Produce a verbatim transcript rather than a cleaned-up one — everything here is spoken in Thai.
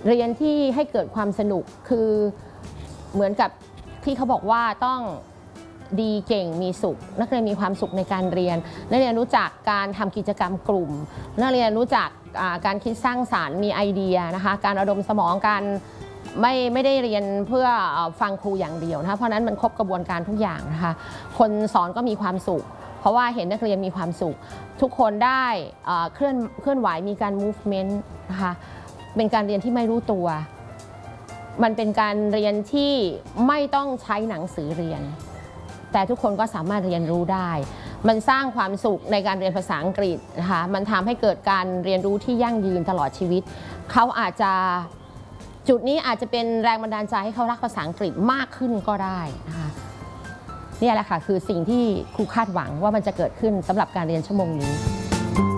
เรียนที่ให้เกิดความสนุกคือเหมือนกับที่เขาบอกว่าต้องดีเก่งมีสุขนักเรียนมีความสุขในการเรียนนักเรียนรู้จักการทำกิจกรรมกลุ่มนักเรียนรู้จักการคิดสร้างสรรค์มีไอเดียนะคะการระดมสมองการไม่ไม่ได้เรียนเพื่อฟังครูอย่างเดียวนะคะเพราะนั้นมันครบกระบวนการทุกอย่างนะคะคนสอนก็มีความสุขเพราะว่าเห็นนักเรียนมีความสุขทุกคนได้เคลื่อนเคลื่อนไหวมีการ movement นะคะเป็นการเรียนที่ไม่รู้ตัวมันเป็นการเรียนที่ไม่ต้องใช้หนังสือเรียนแต่ทุกคนก็สามารถเรียนรู้ได้มันสร้างความสุขในการเรียนภาษาอังกฤษนะคะมันทำให้เกิดการเรียนรู้ที่ยั่งยืนตลอดชีวิตเขาอาจจะจุดนี้อาจจะเป็นแรงบันดาลใจให้เขารักภาษาอังกฤษมากขึ้นก็ได้นะคะนี่แหละค่ะคือสิ่งที่ครูคาดหวังว่ามันจะเกิดขึ้นสำหรับการเรียนชั่วโมงนี้